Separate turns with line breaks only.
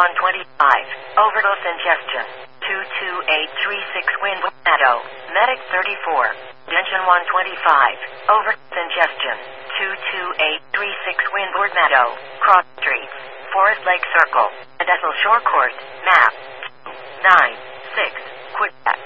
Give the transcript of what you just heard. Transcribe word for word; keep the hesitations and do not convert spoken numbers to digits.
one twenty-five. Overdose ingestion. two two eight three six Windward Meadow. Medic thirty-four. Engine one twenty-five. Overdose ingestion. two two eight three six Windward Meadow. Cross Streets. Forest Lake Circle. Edessel Shore Court. Map. nine six. Quebec.